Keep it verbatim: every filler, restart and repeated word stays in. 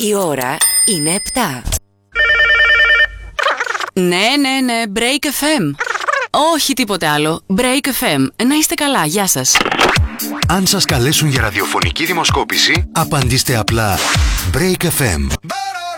Η ώρα είναι επτά. Ναι, ναι, ναι, Break εφ εμ. Όχι τίποτε άλλο. Break εφ εμ. Να είστε καλά, γεια σας. Αν σας καλέσουν για ραδιοφωνική δημοσκόπηση, απαντήστε απλά Break εφ εμ.